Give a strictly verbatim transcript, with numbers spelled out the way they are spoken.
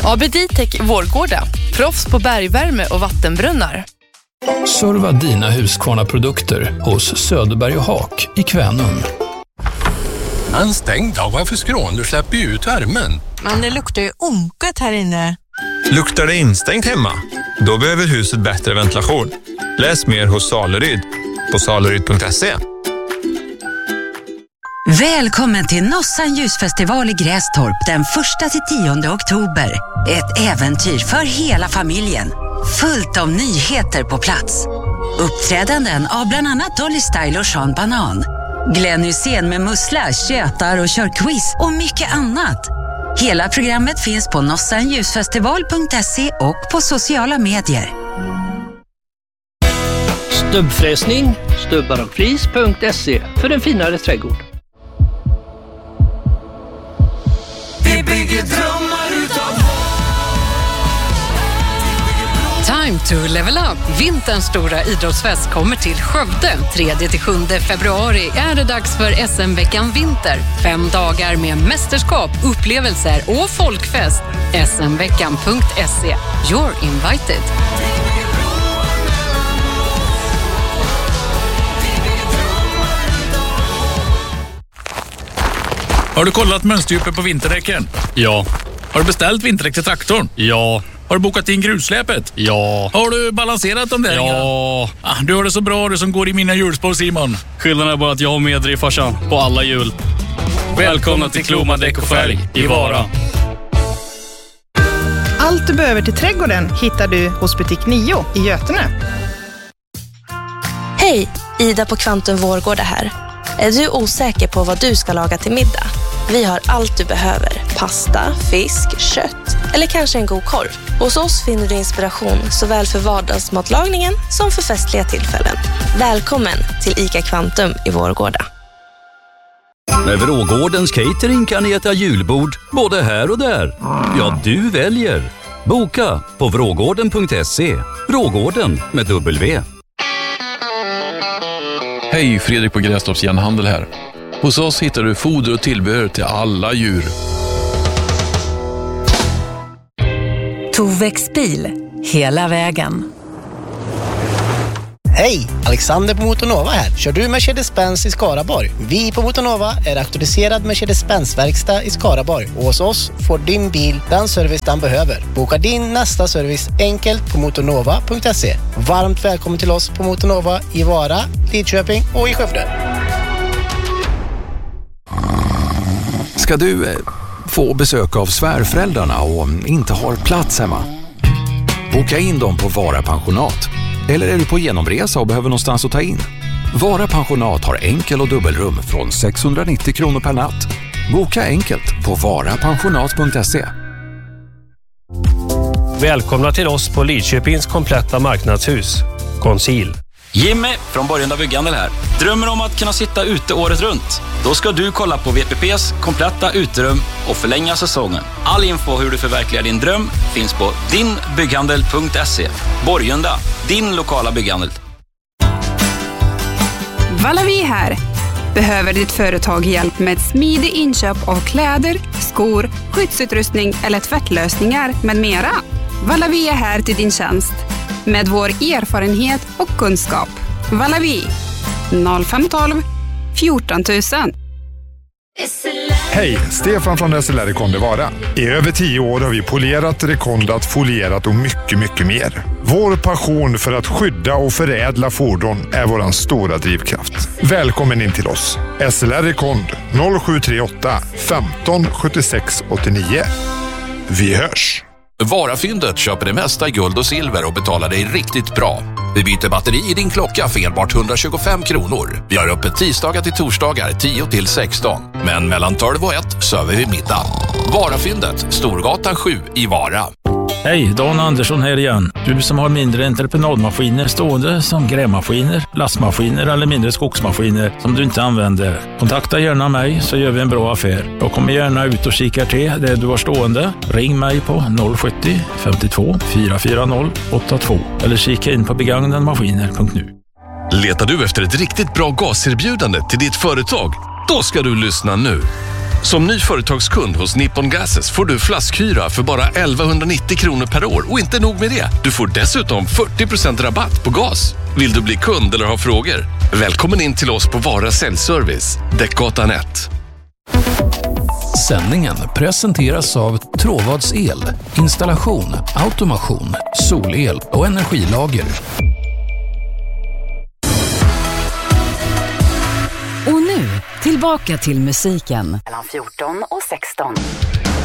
Abeditech Vårgårda. Proffs på bergvärme och vattenbrunnar. Serva dina Husqvarna-produkter hos Söderberg och Haak i Kvänum. En stängd dag, varför skrån? Du släpper ju ut värmen. Men det luktar ju onket här inne. Luktar det instängt hemma? Då behöver huset bättre ventilation. Läs mer hos Saleryd på saleryd punkt se. Välkommen till Nossan ljusfestival i Grästorp den första till tionde oktober. Ett äventyr för hela familjen. Fullt av nyheter på plats. Uppträdanden av bland annat Dolly Style och Sean Banan. Glenn Hussein med mussla, tjötar och kör quiz och mycket annat. Hela programmet finns på nossan ljusfestival punkt se och på sociala medier. Stubbfräsning, stubbar och flis punkt se för en finare trädgård. Vi bygger drömmar utav Time to level up. Vinterns stora idrottsfest kommer till Skövde. tredje till sjunde februari är det dags för S M-veckan Vinter. Fem dagar med mästerskap, upplevelser och folkfest. S M veckan punkt se. You're invited. Har du kollat mönsterdjupet på vinterdäcken? Ja. Har du beställt vinterdäck till traktorn? Ja. Har du bokat in grusläpet? Ja. Har du balanserat dem där? Ja. Ah, du har det så bra, du som går i mina hjulspår, Simon. Skillnaden är bara att jag har medre i farsan på alla hjul. Välkomna till Kloma däck och färg i Vara. Allt du behöver till trädgården hittar du hos butik nio i Götene. Hej, Ida på Kvantum Vårgårda här. Är du osäker på vad du ska laga till middag? Vi har allt du behöver. Pasta, fisk, kött eller kanske en god korv. Hos oss finner du inspiration såväl för vardagsmatlagningen som för festliga tillfällen. Välkommen till ICA Kvantum i Vårgårda. Med Vrågårdens catering kan ni äta julbord både här och där. Ja, du väljer. Boka på vrågården punkt se. Vrågården med W. Hej, Fredrik på Grästorps Järnhandel här. Hos oss hittar du foder och tillbehör till alla djur. Tovex bil, hela vägen. Hej, Alexander på Motornova här. Kör du Mercedes-Benz i Skaraborg? Vi på Motornova är auktoriserad Mercedes-Benz-verkstad i Skaraborg. Och hos oss får din bil den service den behöver. Boka din nästa service enkelt på motornova punkt se. Varmt välkommen till oss på Motornova i Vara, Lidköping och i Skövde. Ska du eh, få besök av svärföräldrarna och inte har plats hemma? Boka in dem på Vara pensionat. Eller är du på genomresa och behöver någonstans att ta in? Vara pensionat har enkel- och dubbelrum från sexhundranittio kronor per natt. Boka enkelt på vara pensionat punkt se. Välkomna till oss på Lidköpings kompletta marknadshus. Conceal. Jimmy från Borgenda Bygghandel här. Drömmer om att kunna sitta ute året runt? Då ska du kolla på V P P:s kompletta uterum och förlänga säsongen. All info hur du förverkligar din dröm finns på din bygghandel punkt se. Borgenda, din lokala bygghandel. Valavi här. Behöver ditt företag hjälp med ett smidigt inköp av kläder, skor, skyddsutrustning eller tvättlösningar med mera? Valavi är här till din tjänst. Med vår erfarenhet och kunskap. Valavi noll fem ett två fjorton tusen. Hej, Stefan från S L R Rekonde Vara. I över tio år har vi polerat, rekondat, folierat och mycket, mycket mer. Vår passion för att skydda och förädla fordon är våran stora drivkraft. Välkommen in till oss. S L R Rekond noll sju tre åtta femton sjuttiosex åttionio. Vi hörs! Varafyndet köper det mesta i guld och silver och betalar dig riktigt bra. Vi byter batteri i din klocka för enbart etthundratjugofem kronor. Vi har öppet tisdagar till torsdagar tio till sexton. Men mellan tolv och ett söver vi middag. Varafyndet, Storgatan sju i Vara. Hej, Dan Andersson här igen. Du som har mindre entreprenadmaskiner stående som grävmaskiner, lastmaskiner eller mindre skogsmaskiner som du inte använder. Kontakta gärna mig så gör vi en bra affär. Jag kommer gärna ut och kikar till det du har stående. Ring mig på noll sjuttio femtiotvå fyra fyra noll åtta två eller kika in på begagnadmaskiner punkt nu. Letar du efter ett riktigt bra gaserbjudande till ditt företag? Då ska du lyssna nu. Som ny företagskund hos Nippon Gases får du flaskhyra för bara elvahundranittio kronor per år. Och inte nog med det, du får dessutom fyrtio procent rabatt på gas. Vill du bli kund eller ha frågor? Välkommen in till oss på Vara Säljservice, Däckgatan ett. Sändningen presenteras av Tråvads El, installation, automation, solel och energilager. Och nu, tillbaka till musiken. Mellan fjorton och sexton.